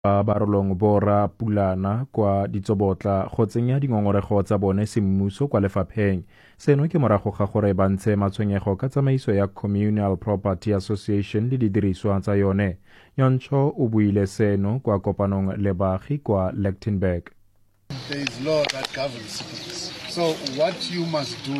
ba barolong bora pulana kwa ditsobotla go tsenya dingongorego tsa bone semmuso kwa lefapheng. Seno ke morago ga gore ba ntshe matshwenyego ka tsamaiso ya Communal Property Association le didiriswa tsa yone. Nyontsho o buile seno kwa kopanong le baagi kwa Lichtenburg. There is law that governs cities. So what you must do,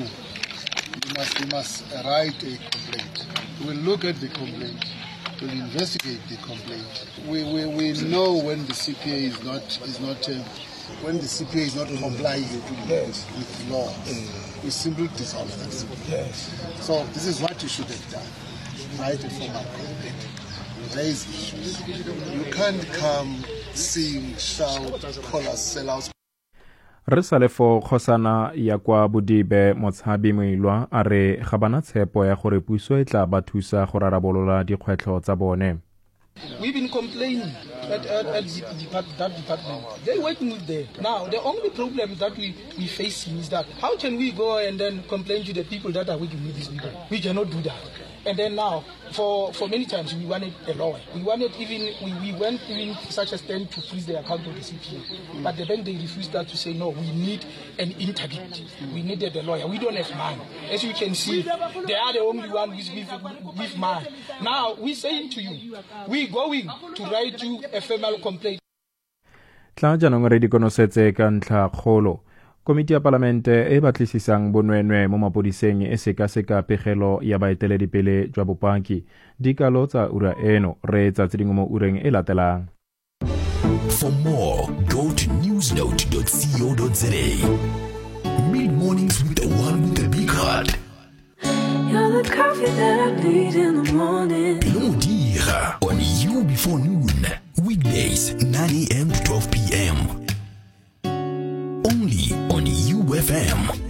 you must write a complaint. We'll look at the complaint. We'll investigate the complaint. We know when the CPA is not when the CPA is not complying with law. We simply dissolve that. Yes. So this is what you should have done. Write a formal complaint. Raise issues. You can't come, sing, shout, call us sellouts. Re salefo khosana ya kwa Bodibe Motshabi Moilwa a re ga bana tshepo ya gore puso e tla ba thusa go rarabolola dikgwetlho tsa bone. We've been complaining at that department. They're working with them. Now, the only problem that we face is that how can we go and then complain to the people that are working with these people? We cannot do that. And then now, for many times, we wanted a lawyer. We wanted we went even such a stand to freeze the account of the CPA. But then they refused that to say, no, we need an interdict. We needed a lawyer. We don't have money. As you can see, they are the only one with money. Now, we're saying to you, we're going to write you a formal complaint. Tla jaanong re di konosetse ka ntlha kgolo. Komiti ya Palamente e batlisisang bonwenwe mo mapodiseng e sekaseka pegelo ya baeteledipele jwa bopaki. Dikalo tsa ura eno re tsa tsedingo mo ureng e latelang. For more, go to newsnote.co.za. Mid mornings with the one with the big heart. You're the coffee that I need in the morning. Lodira on You Before Noon. Weekdays 9 a.m. to 12 p.m. Only on UFM.